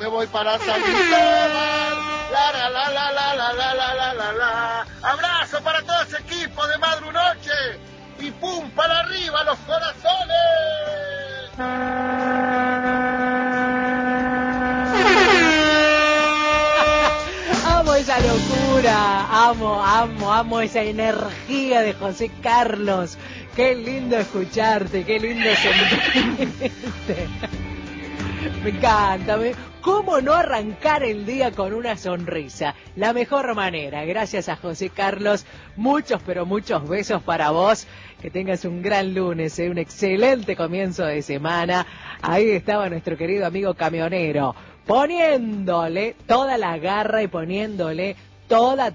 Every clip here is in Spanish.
me voy para San Cristóbal. La la la la la la la la la la la. Abrazo para todo ese equipo de Madru Noche y pum para arriba los corazones. Amo esa locura, amo esa energía de José Carlos. Qué lindo escucharte, qué lindo sentirte. Me encanta. ¿Cómo no arrancar el día con una sonrisa? La mejor manera. Gracias a José Carlos. Muchos, pero muchos besos para vos. Que tengas un gran lunes, un excelente comienzo de semana. Ahí estaba nuestro querido amigo camionero, poniéndole toda la garra y poniéndole toda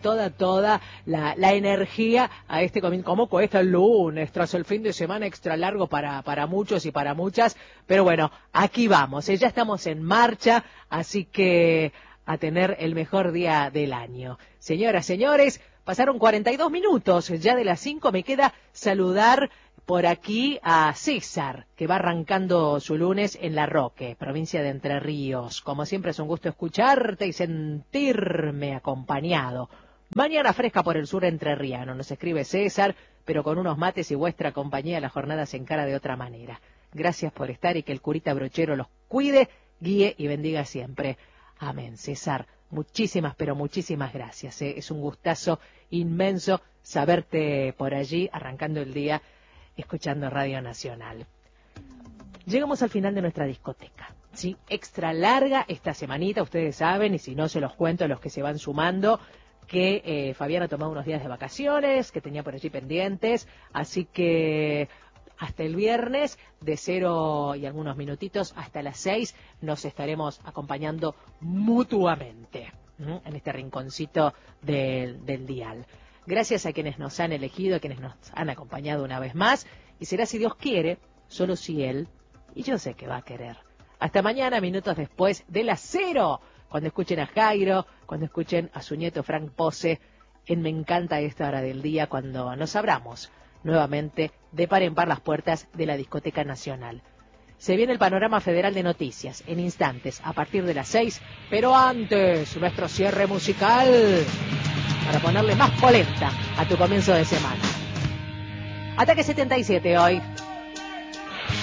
la energía a este comienzo. ¿Cómo cuesta el lunes? Tras el fin de semana extra largo para muchos y para muchas. Pero bueno, aquí vamos. Ya estamos en marcha, así que a tener el mejor día del año. Señoras, señores, pasaron 42 minutos ya de las 5. Me queda saludar por aquí a César, que va arrancando su lunes en La Roque, provincia de Entre Ríos. Como siempre es un gusto escucharte y sentirme acompañado. Mañana fresca por el sur entrerriano, nos escribe César, pero con unos mates y vuestra compañía la jornada se encara de otra manera. Gracias por estar y que el curita brochero los cuide, guíe y bendiga siempre. Amén, César. Muchísimas, pero muchísimas gracias. Es un gustazo inmenso saberte por allí, arrancando el día, escuchando Radio Nacional. Llegamos al final de nuestra discoteca, ¿sí? Extra larga esta semanita, ustedes saben, y si no se los cuento a los que se van sumando, que Fabián ha tomado unos días de vacaciones, que tenía por allí pendientes, así que hasta el viernes, de 0 y algunos minutitos hasta las 6, nos estaremos acompañando mutuamente, ¿sí? En este rinconcito del dial. Gracias a quienes nos han elegido, a quienes nos han acompañado una vez más, y será si Dios quiere, solo si Él, y yo sé que va a querer. Hasta mañana, minutos después de las 0, cuando escuchen a Jairo, cuando escuchen a su nieto Frank Pose, en Me Encanta esta hora del día, cuando nos abramos nuevamente de par en par las puertas de la Discoteca Nacional. Se viene el panorama federal de noticias en instantes, a partir de las 6, pero antes, nuestro cierre musical, para ponerle más polenta a tu comienzo de semana. Ataque 77 hoy.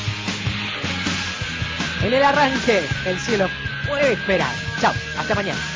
En el arranque, el cielo puede esperar. Chao, hasta mañana.